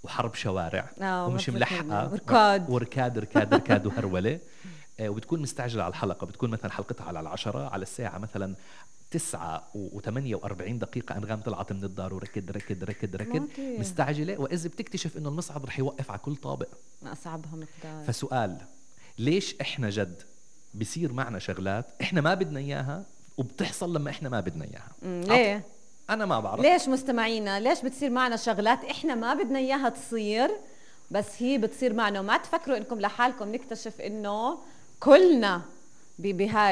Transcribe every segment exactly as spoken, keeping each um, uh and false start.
وحرب شوارع آه، ومش مبسوط ملحقه منه. وركاد. وركاد ركاد ركاد وهرولة. آه، وبتكون مستعجلة على الحلقة، بتكون مثلا حلقتها على العشرة، على الساعة مثلا تسعة وثمانية وأربعين دقيقة أنغام طلعت من الدار وركد ركد ركد ركد موتي. مستعجلة، وإذا بتكتشف إنه المصعد رح يوقف على كل طابق. أصعبها مقدار. فسؤال، ليش إحنا جد بصير معنا شغلات إحنا ما بدنا إياها وبتحصل لما إحنا ما بدنا إياها؟ ليه؟ أنا ما بعرف ليش مستمعينا ليش بتصير معنا شغلات إحنا ما بدنا إياها تصير بس هي بتصير معنا، وما تفكروا إنكم لحالكم نكتشف إنه كلنا بهاي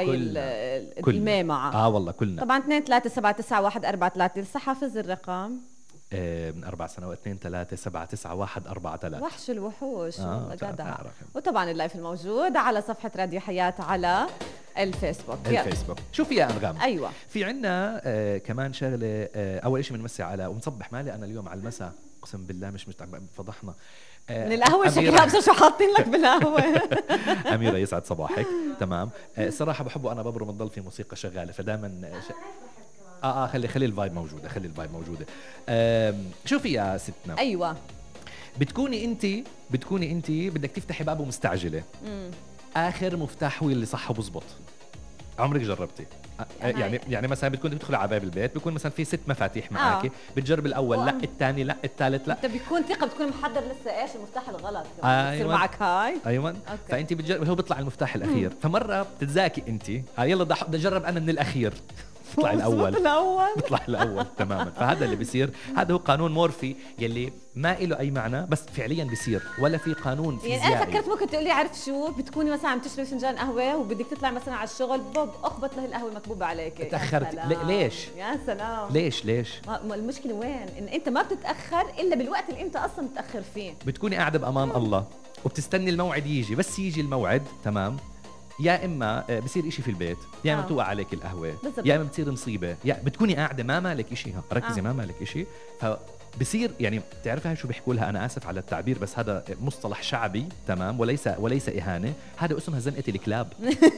الميمعة. آه والله كلنا. طبعا اثنين ثلاثة سبعة تسعة واحد أربعة ثلاثة لسه حافظ الرقم. آه من أربع سنوات اثنين ثلاثة سبعة تسعة واحد أربعة ثلاثة. وحش الوحوش. آه جدع. وطبعا اللايف الموجود على صفحة راديو حياة على الفيسبوك. الفيسبوك. شوفي يا أنغام، أيوة في عنا آه كمان شغلة. آه أول شيء بنمسي على ومصبح مالي أنا اليوم على المساء، أقسم بالله مش مستعب فضحنا من القهوة شكلها بس شو حاطين لك بالقهوة. أميرة يسعد صباحك. تمام. آه الصراحة بحبه أنا ببرم تضل في موسيقى شغالة فدائما ش... آه آه خلي خلي الفايب موجودة خلي الفايب موجودة. آه شوفي يا ستنا. أيوة بتكوني أنت بتكوني أنت بدك تفتحي بابه مستعجلة. مم. آخر مفتاح هو اللي صح وبزبط. عمرك جربتي؟ يعني يعني مثلا بتكون بتدخلي على باب البيت بيكون مثلا في ست مفاتيح معاكي. آه. بتجرب الاول لا الثاني لا الثالث لا. انت بيكون ثقه بتكون محضر لسه ايش المفتاح الغلط. أيوة. بتصير معك هاي. ايوه. فانت بتجرب هو بيطلع المفتاح الاخير. مم. فمره بتتذاكي انت آه يلا بدي اجرب انا من الاخير بيطلع الاول الاول بيطلع الاول تماما. فهذا اللي بيصير، هذا هو قانون مورفي يلي ما له اي معنى بس فعليا بيصير، ولا في قانون فيزيائي. يعني انا فكرت ممكن تقول لي عرفت شو بتكوني مثلا عم تشربي فنجان قهوه وبدك تطلع مثلا على الشغل بوب اخبط له القهوه المكبوبه عليك. تاخرت. ليش يا سلام ليش ليش ما المشكله وين؟ ان انت ما بتتاخر الا بالوقت اللي انت اصلا متاخر فيه. بتكوني قاعده بامام الله وبتستني الموعد يجي، بس يجي الموعد تمام يا اما بصير إشي في البيت، يا اما بتوقع عليك القهوه، يا اما بتصير مصيبه، يا بتكوني قاعده ما مالك إشي. ركزي. آه. ما مالك إشي. فبصير يعني بتعرفي شو بيحكوا لها، انا اسف على التعبير بس هذا مصطلح شعبي تمام وليس وليس اهانه، هذا اسمها زنقه الكلاب.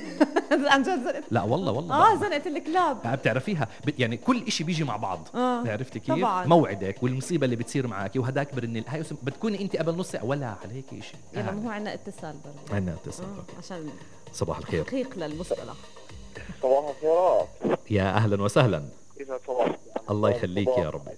عن جد زنقه؟ لا والله والله اه زنقه الكلاب بتعرفيها. يعني كل إشي بيجي مع بعض. آه. عرفتي كيف؟ طبعاً. موعدك والمصيبه اللي بتصير معك وهداك برن هاي بتكوني انت قبل نص ساعه ولا عليك إشي. يلا مو عندنا اتصال برضه. عندنا اتصال آه. عشان صباح الخير. تحقيق للمصطلح. صباح الخير. يا اهلا وسهلا. يسعد صباحك. الله يخليك يا رب.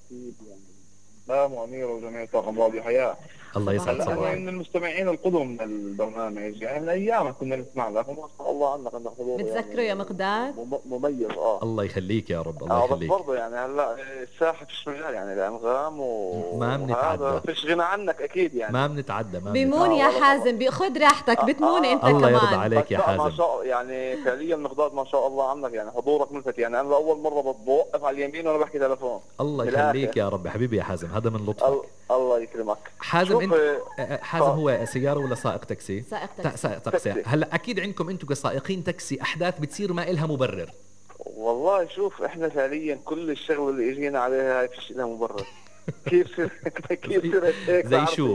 لا مؤمير وجميع طاقم راديو حياة. الله يسعد صباحك. أنا من المستمعين القدم من البرنامج، يعني من أيام كنا نسمع لك وما شاء الله عنك عندك حضور. بتذكره يا مقدار؟ مميز. اه الله يخليك يا رب. الله آه يخليك. بس برضه يعني هلا الساحة فيش مجال يعني لأنغام و ما بنتعدى. فيش غنى عنك أكيد يعني. ما بنتعدى. ما بمون يا حازم بخذ راحتك بتمون آه انت الله كمان. الله يرضى عليك يا حازم. ما شاء يعني فعليا مقدار ما شاء الله عنك، يعني حضورك ملفت. يعني أنا أول مرة بوقف على اليمين وأنا بحكي تلفون. الله يخليك يا رب حبيبي يا حازم، هذا من لطفك. الله يكرمك. حازم انت حازم هو سيارة ولا سائق تاكسي؟ سائق تاكسي. سائق تاكسي. هلا اكيد عندكم انتم كسائقين تاكسي احداث بتصير ما إلها مبرر. والله شوف احنا فعليا كل الشغل اللي اجينا عليها هاي فيش لها مبرر. كيف سر... كيف صرت هيك؟ زي شو؟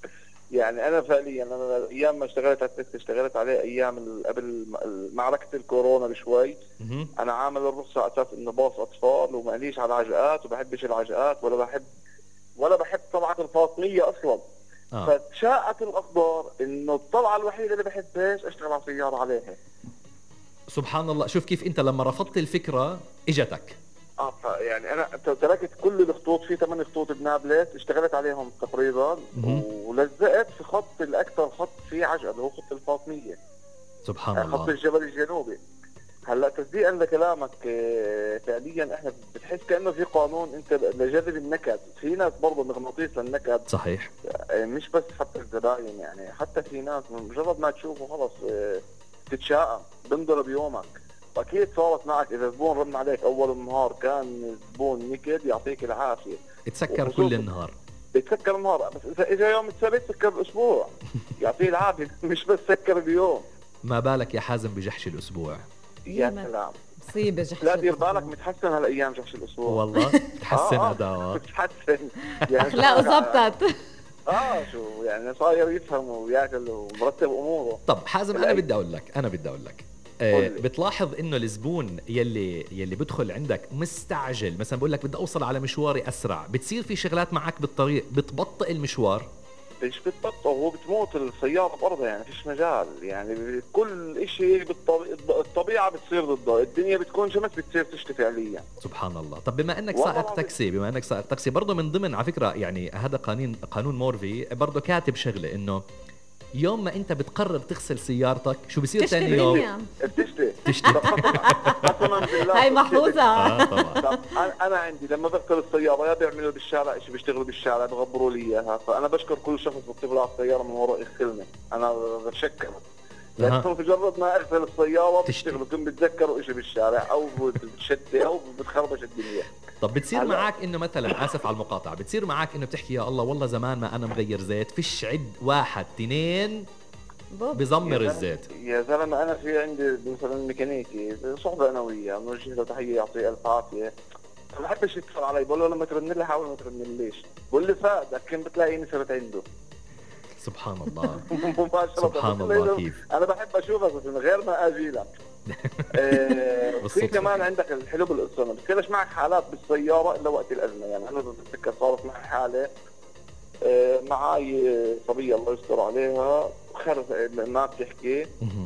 يعني انا فعليا انا ايام ما اشتغلت على التاكسي اشتغلت عليه ايام قبل معركه الكورونا بشوي. انا عامل الرخصه على اساس انه باص اطفال وماليش على العجقات وبحبش العجقات ولا بحب ولا بحب طلعة الفاطمية أصلاً. آه. فتشاءت الأقدار إنه الطلعة الوحيدة اللي بحبهاش أشتغل على سيارة عليها. سبحان الله. شوف كيف أنت لما رفضت الفكرة إجتك. آه يعني أنا تركت كل الخطوط، في ثمان خطوط بنابلس اشتغلت عليهم تقريباً ولزقت في خط الأكثر خط فيه عجقة اللي هو خط الفاطمية. سبحان يعني الله. خط الجبل الجنوبي. هلا تصديقا لكلامك فعليا احنا بتحس كانه في قانون انت لجذب النكد. في ناس برضه مغناطيس للنكد. صحيح. مش بس حتى الزباين، يعني حتى في ناس مجرد ما تشوفه خلص تتشائم بنضرب يومك. واكيد صارت معك اذا زبون رن عليك اول النهار كان زبون نكد يعطيك العافيه تسكر كل النهار. بتسكر النهار، بس اذا اجى يوم السبت سكر الاسبوع يعطيه العافيه. مش بس سكر اليوم. ما بالك يا حازم بجحش الاسبوع. يا سلام. مصيبة جحش. لا دير بالك متحسن هالايام جحش الاسبوع. والله تحسن اداء. متحسن يعني اخلاقه زبطت. اه شو يعني صاير يفهم وياكل ومرتب اموره. طب حازم انا بدي اقول لك انا بدي اقول لك آه بتلاحظ انه الزبون يلي يلي بدخل عندك مستعجل، مثلا بقول لك بدي اوصل على مشواري اسرع، بتصير في شغلات معك بالطريق بتبطئ المشوار؟ مش بتبطئ، هو بتموت السيارة بأرضها، يعني فيش مجال، يعني كل اشي بالطبيعة الطبيعة بتصير ضده، الدنيا بتكون شمس بتصير تشتي فعليا. سبحان الله. طب بما انك سائق تاكسي، بما انك سائق تاكسي برضه من ضمن على فكرة يعني هذا قانون قانون مورفي برضه كاتب شغلة انه يوم ما انت بتقرر تغسل سيارتك شو بصير ثاني يوم؟ بتشتي تشتي قسما بالله. هاي محفوظة. اه طبعا. انا عندي لما بغسل السيارة يا بيعملوا بالشارع شيء، بيشتغلوا بالشارع بغبروا لي اياها، فانا بشكر كل شخص بيطلع على السيارة من وراء يغسلني، انا بشكر. لكن مجرد ما اغسل السيارة بيشتغلوا كم بتذكروا شيء بالشارع او بتشتي او بتخربش الدنيا. طب بتصير معك انه مثلا، اسف على المقاطعه، بتصير معك انه بتحكي يا الله والله زمان ما انا مغير زيت، فيش عد واحد اثنين بزمر الزيت؟ يا زلمه انا في عندي مثلا ميكانيكي صحبه انا وياه، بنوجه له تحيه يعطيه الف عافيه، ما بحبش يتصل علي، بقول له لما ترن لي حاول ما ترن ليش، بقول لي فادك كم بتلاقيني صرت عنده. سبحان الله. مباشرة. سبحان الله. كيف انا بحب اشوفك بس من غير ما اجي لك. آه في كمان عندك الحلو بالقصه، ما بتصيرش معك حالات بالسياره الا وقت الازمه، يعني انا بتذكر صارت معي حاله آه معي صبيه الله يستر عليها خرف ما بتحكي،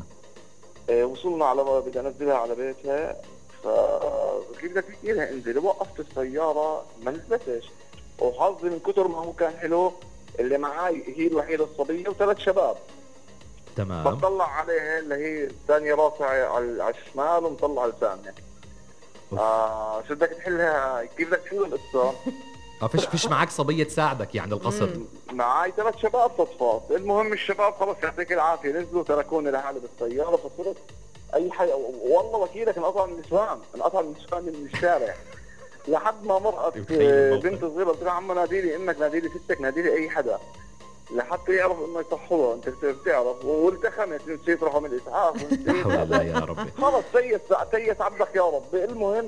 آه وصلنا على بدي انزلها على بيتها، فكيف بدك تحكي لها انزلي، وقفت السياره ما نزلتش، وحظي من كثر ما هو كان حلو اللي معاي هي الوحيده الصبيه وثلاث شباب. تمام. بطلع عليها اللي هي الثانيه راسها على الشمال ومطلع لسانها. آه شو بدك تحلها؟ كيف بدك تحل القصه؟ اه فيش فيش معك صبيه تساعدك يعني القصر؟ معاي ثلاث شباب صدفات، المهم الشباب خلص يعطيك العافيه نزلوا تركوني لحالي بالسياره، فصرت اي حاجه والله وكيلك انقطع النسوان، انقطع النسوان من الشارع لحد ما مرقت بنت صغيره قلت لها عم نادي لي امك، نادي لي ستك، نادي لي اي حدا لحتى يعرف انه يصحوها، انت بتعرف، والتخمت نسيت رقم الاسعاف لا حول الله يا ربي. خلص سيس سيس عبدك يا ربي. المهم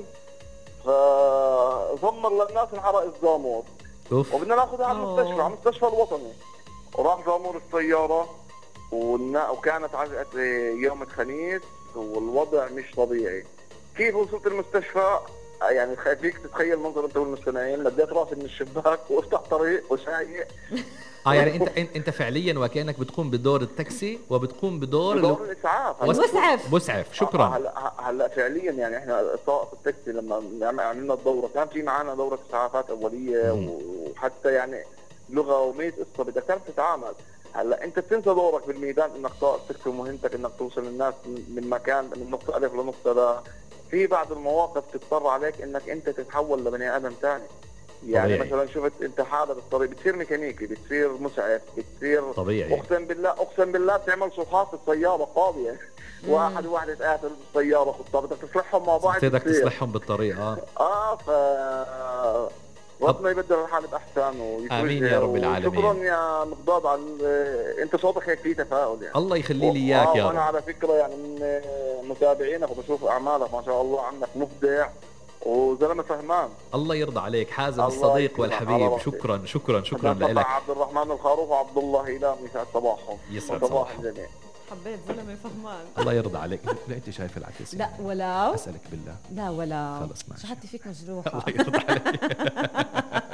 فضمر للناس انحرق الزامور وبدنا ناخذها على المستشفى، على المستشفى الوطني، وراح زامور السياره وكانت عجقه يوم الخميس والوضع مش طبيعي. كيف وصلت المستشفى؟ يعني فيك تتخيل منظر انت والمستمعين، مديت راسي من الشباك وافتح طريق وسايق. اه يعني انت انت فعليا وكانك بتقوم بدور التاكسي وبتقوم بدور بدور الاسعاف مسعف مسعف. شكرا. هلا هلا فعليا يعني احنا سائق التاكسي لما عملنا الدوره كان في معنا دوره اسعافات اوليه وحتى يعني لغه ومية قصه بدك تعرف تتعامل. هلا انت بتنسى دورك بالميدان انك سائق تاكسي ومهمتك انك توصل للناس من مكان من نقطه الف لنقطه باء. في بعض المواقف تضطر عليك انك انت تتحول لبني ادم ثاني، يعني طبيعي. مثلا شفت انت حالة بالطريق بتصير ميكانيكي، بتصير مسعف، بتصير طبيعي. اقسم بالله اقسم بالله بتعمل صفحات السياره فاضيه. واحد وواحده قاعده بالسياره خطه بدك تصلحهم مع بعض، بدك تصلحهم بالطريق. اه اه ف ربنا يبدل الحال باحسن ويكون امين يا رب العالمين. شكرا يا مقداد على انت صوتك هيك فيه تفاؤل يعني. الله يخلي لي اياك يا رب. وانا على فكره يعني من متابعينك وبشوف اعمالك ما شاء الله عنك مبدع وزلمه فهمان. الله يرضى عليك حازم الصديق والحبيب. شكرا شكرا شكرا لك. عبد الرحمن الخروف وعبد الله هلال يسعد صباحهم. يسعد صباح الجميع. حبيت زلمه فهمان. الله يرضى عليك. لا انت شايف العكس؟ لا ولا اسالك بالله. لا ولا خلص ماشي. شو حتى فيك مجروحه. الله يرضى عليك.